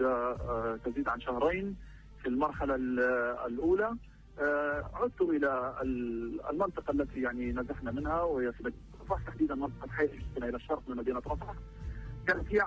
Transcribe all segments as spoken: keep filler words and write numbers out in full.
لمدة تزيد عن شهرين في المرحلة الأولى. عدت إلى المنطقة التي يعني نزحنا منها، وهي في مدينة رفح، تحديدا منطقة حي إلى الشرق من مدينة رفح. كانت هي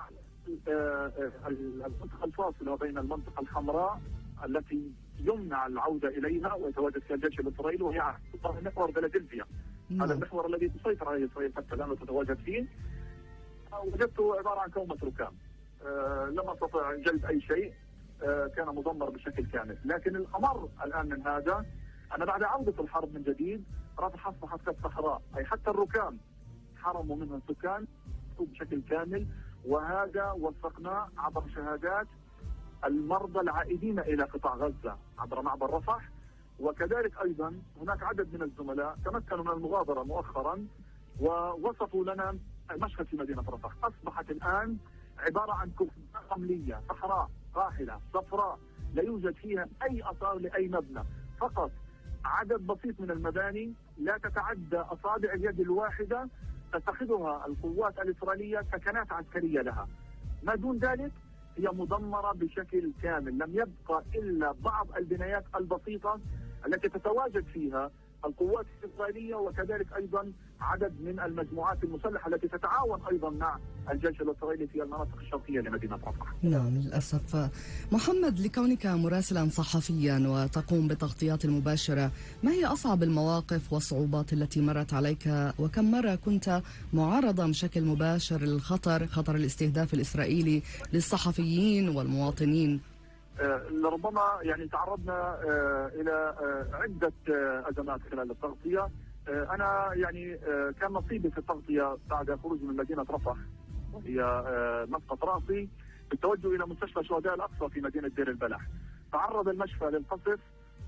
المنطقة الفاصلة بين المنطقة الحمراء التي يمنع العودة إليها ويتواجد فيها الجيش الإسرائيلي، وهي محور فيلادلفيا. هذا المحور الذي تسيطر عليه إسرائيل حتى الآن وتتواجد فيه. وجدته عبارة عن كومة ركام، أه لم أستطع جلب أي شيء، أه كان مدمر بشكل كامل. لكن الأمر الآن من هذا أن بعد عودة الحرب من جديد رفح أصبحت كالصحراء، أي حتى الركام حرموا منها السكان بشكل كامل. وهذا وثقناه عبر شهادات المرضى العائدين إلى قطاع غزة عبر معبر رفح. وكذلك أيضا هناك عدد من الزملاء تمكنوا من المغادرة مؤخرا ووصفوا لنا المشهد في مدينة رفح. أصبحت الآن عبارة عن كفر رملية، صحراء قاحلة صفراء لا يوجد فيها أي آثار لأي مبنى، فقط عدد بسيط من المباني لا تتعدى أصابع اليد الواحدة تتخذها القوات الإسرائيلية سكنات عسكرية لها. ما دون ذلك هي مدمرة بشكل كامل، لم يبقى إلا بعض البنايات البسيطة التي تتواجد فيها القوات الإسرائيلية، وكذلك أيضا عدد من المجموعات المسلحة التي تتعاون أيضا مع الجيش الإسرائيلي في المناطق الشرقية لمدينة رفح. نعم للأسف. محمد، لكونك مراسلا صحفيا وتقوم بالتغطيات المباشرة، ما هي أصعب المواقف والصعوبات التي مرت عليك، وكم مرة كنت معرضا بشكل مباشر للخطر، خطر الاستهداف الإسرائيلي للصحفيين والمواطنين؟ لربما يعني تعرضنا إلى عدة أزمات خلال التغطية. أنا يعني كان نصيبي في التغطية بعد خروجي من مدينة رفح وهي مسقط رأسي بالتوجه إلى مستشفى شهداء الأقصى في مدينة دير البلح. تعرض المشفى للقصف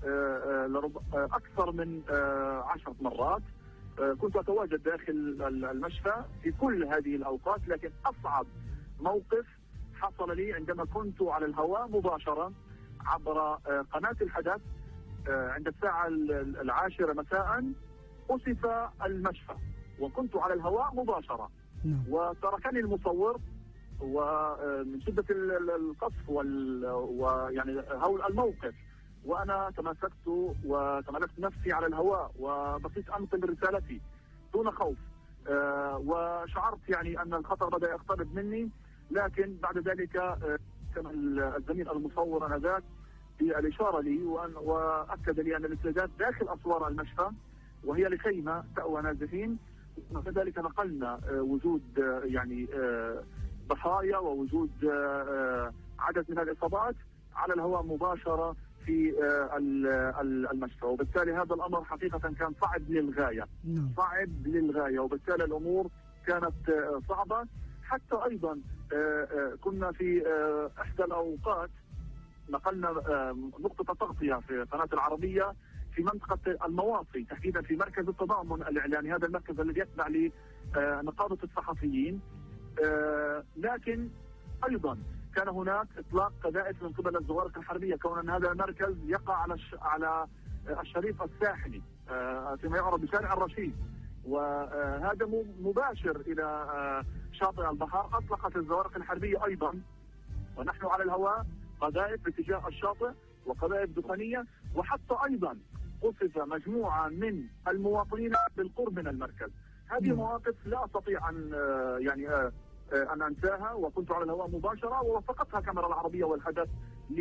أكثر من عشرة مرات. كنت أتواجد داخل المشفى في كل هذه الأوقات، لكن أصعب موقف حصل لي عندما كنت على الهواء مباشرة عبر قناة الحدث عند الساعة العاشرة مساء. قصف المشفى وكنت على الهواء مباشرة، وتركني المصور ومن شدة القصف ويعني هول الموقف، وأنا تماسكت وتملكت نفسي على الهواء وبقيت أنقل رسالتي دون خوف. وشعرت يعني أن الخطر بدأ يقترب مني، لكن بعد ذلك كان الزميل المصور آنذاك بالإشارة لي وأكد لي أن الامتدادات داخل أسوار المشفى وهي لخيمة تأوى نازحين. وكذلك نقلنا وجود يعني ضحايا ووجود عدد من الإصابات على الهواء مباشرة في المشفى. وبالتالي هذا الأمر حقيقة كان صعب للغاية، صعب للغاية وبالتالي الأمور كانت صعبة. حتى أيضا كنا في إحدى الأوقات نقلنا نقطة تغطية في قناة العربية في منطقة المواصي، تحديدا في مركز التضامن الإعلامي، هذا المركز الذي يتبع لنقابة الصحفيين. لكن أيضا كان هناك إطلاق قذائف من قبل الزوارق الحربية، كون أن هذا المركز يقع على على الشريط الساحلي فيما يعرف بشارع الرشيد، وهذا مباشر إلى شاطئ البحر. أطلقت الزوارق الحربية أيضا ونحن على الهواء قذائف باتجاه الشاطئ وقذائف دخانية، وحتى أيضا قصف مجموعة من المواطنين بالقرب من المركز. هذه مواقف لا أستطيع أن يعني أن أنساها، وكنت على الهواء مباشرة ووثقتها كاميرا العربية والحدث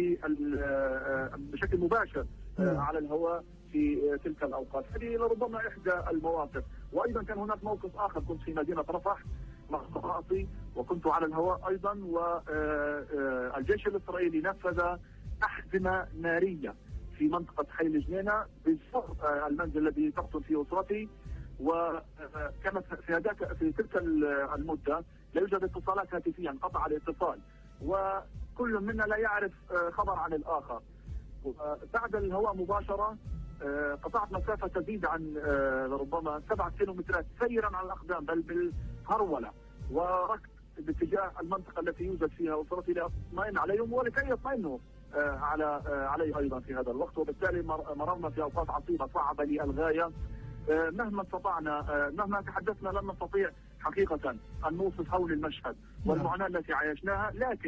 بشكل مباشر على الهواء في تلك الأوقات. هذه لربما إحدى المواقف. وأيضا كان هناك موقف آخر، كنت في مدينة رفح مسقط رأسي وكنت على الهواء أيضا، والجيش الإسرائيلي نفذ أحزمة نارية في منطقة حي الجنينة بجوار المنزل الذي تقطن فيه أسرتي. وكانت في هذاك في تلك المدة لا يوجد اتصالات هاتفية، انقطع الاتصال وكل منا لا يعرف خبر عن الآخر. بعد الهواء مباشرة قطعت مسافة تزيد عن ربما سبعة كيلومترات سيرا على الأقدام بل بالهرولة، وركض باتجاه المنطقة التي يوجد فيها أسرتي لأطمئن عليهم ولكي يطمئنوا على علي أيضا في هذا الوقت. وبالتالي مررنا في أوقات عصيبة صعبة للغاية. مهما استطعنا مهما تحدثنا لن نستطيع حقيقة أن نوصف هول المشهد والمعاناة التي عايشناها، لكن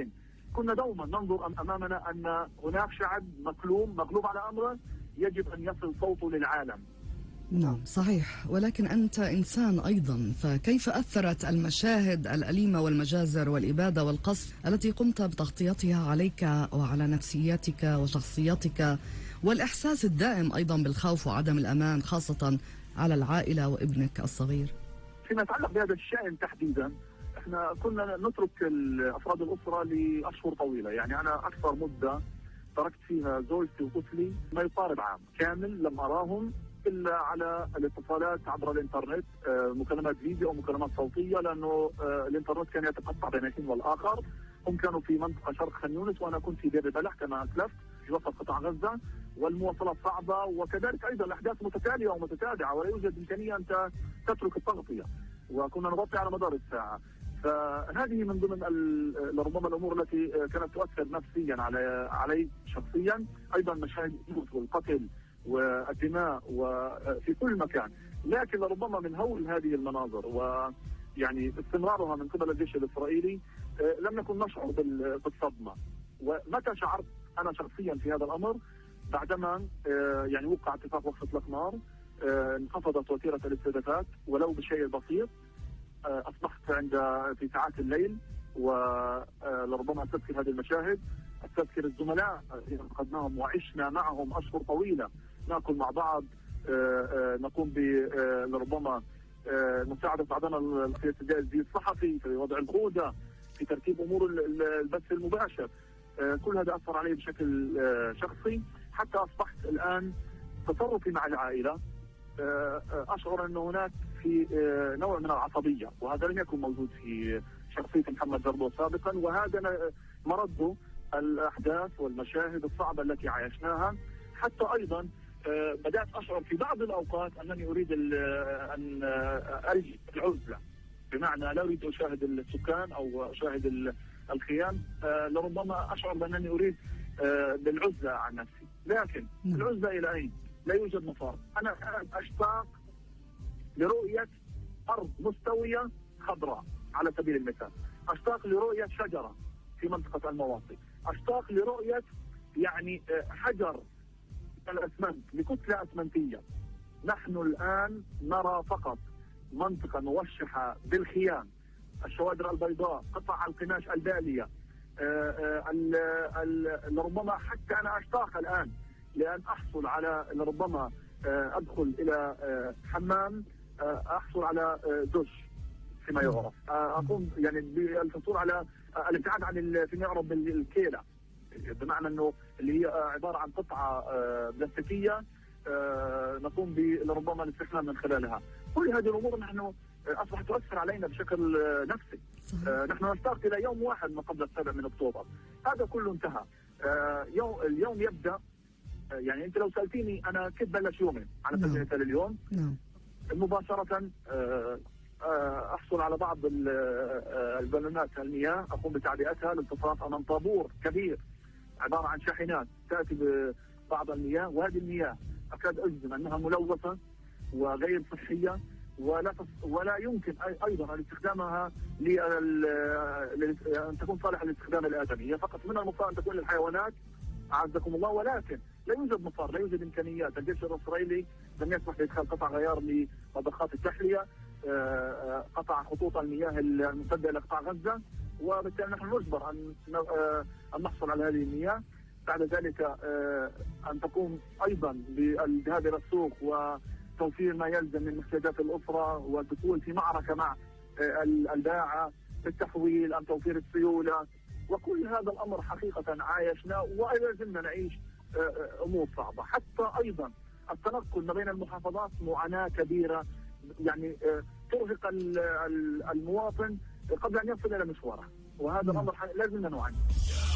كنا دوما ننظر أمامنا أن هناك شعب مكلوم مغلوب على أمره يجب أن يصل صوته للعالم. نعم صحيح، ولكن أنت إنسان أيضا، فكيف أثرت المشاهد الأليمة والمجازر والإبادة والقصف التي قمت بتغطيتها عليك وعلى نفسيتك وشخصيتك، والإحساس الدائم أيضا بالخوف وعدم الأمان خاصة على العائلة وابنك الصغير؟ فيما يتعلق بهذا الشأن تحديدا، احنا كنا نترك أفراد الأسرة لأشهر طويلة، يعني أنا أكثر مدة تركت فيها زوجتي وطفلي ما يقارب عام كامل لم أراهم إلا على الاتصالات عبر الإنترنت، مكالمات فيديو أو مكالمات صوتية، لأنه الإنترنت كان يتقطع بين حين والآخر. هم كانوا في منطقة شرق خان يونس وأنا كنت في دير بلح كما أسلفت في وسط قطاع غزة، والمواصلات صعبة، وكذلك أيضا الأحداث متتالية ومتتابعة ولا يوجد إمكانية أن تترك التغطية، وكنا نغطي على مدار الساعة. فهذه من ضمن ربما الأمور التي كانت تؤثر نفسيا على علي شخصيا. أيضا مشاهد الموت والقتل والدماء وفي كل مكان، لكن ربما من هول هذه المناظر ويعني استمرارها من قبل الجيش الإسرائيلي لم نكن نشعر بالصدمة. ومتى شعرت أنا شخصيا في هذا الأمر؟ بعدما يعني وقع اتفاق وقف إطلاق نار، انخفضت وتيرة الاستهدافات ولو بشيء بسيط، أصبحت عند في ساعات الليل ولربما أستذكر هذه المشاهد، أستذكر الزملاء الذين فقدناهم وعشنا معهم أشهر طويلة، نأكل مع بعض، نقوم بربما مساعدة بعضنا في ارتداء الزي الصحفي، في وضع الخوذة، في ترتيب أمور البث المباشر. كل هذا أثر علي بشكل شخصي، حتى أصبحت الآن تصرفي مع العائلة أشعر أن هناك في نوع من العصبية، وهذا لم يكن موجود في شخصية محمد زربوع سابقا، وهذا مرد الأحداث والمشاهد الصعبة التي عايشناها. حتى أيضا بدأت أشعر في بعض الأوقات أنني أريد أن ألجأ العزلة، بمعنى لا أريد أشاهد السكان أو أشاهد الخيام، لربما أشعر بأنني أريد بالعزلة عن نفسي. لكن العزلة إلى أين؟ لا يوجد مفر. أنا أشتاق لرؤية أرض مستوية خضراء على سبيل المثال، أشتاق لرؤية شجرة في منطقة المواطن، أشتاق لرؤية يعني حجر الأسمنت لكتلة أسمنتية. نحن الآن نرى فقط منطقة موشحة بالخيام، الشوادر البيضاء، قطع القماش البالية، ربما حتى أنا أشتاق الآن لأن أحصل على ربما أدخل إلى حمام، أحصل على دش فيما يعرف، أقوم يعني بالحصول على الابتعاد عن فيما يعرف بالكيلة، بمعنى أنه اللي هي عبارة عن قطعة بلاستيكية نقوم بربما الاستحمام من خلالها. كل هذه الأمور نحن أصبحت تؤثر علينا بشكل نفسي. نحن نشتاق إلى يوم واحد ما قبل السابع من أكتوبر، هذا كله انتهى. يوم اليوم يبدأ، يعني أنت لو سألتيني أنا كيف بلش يومي على سبيل المثال اليوم، مباشرة أحصل على بعض البالونات المياه، أقوم بتعبئتها للتصرف أمام طابور كبير عبارة عن شاحنات تأتي ببعض المياه، وهذه المياه أكاد أجزم أنها ملوثة وغير صحية، ولا ولا يمكن أيضا استخدامها لأن تكون صالحة للاستخدام الآدمي، هي فقط من المفترض أن تكون للحيوانات أعزكم الله، ولكن لا يوجد مصار، لا يوجد إمكانيات. الجيش الإسرائيلي لم يسمح بإدخال قطع غيار لمضخات التحلية، قطع خطوط المياه الممتدة إلى قطاع غزة، وبالتالي نحن نجبر أن أن نحصل على هذه المياه. بعد ذلك أن تقوم أيضا بالذهاب إلى السوق وتوفير ما يلزم من محتاجات الأسرة، والدخول في معركة مع الباعة بالتحويل، أم توفير السيولة، وكل هذا الأمر حقيقة عايشنا ولا زلنا نعيش أمور صعبة. حتى أيضا التنقل ما بين المحافظات معاناة كبيرة، يعني ترهق المواطن قبل أن يصل إلى مشواره، وهذا الأمر لازم نعاني.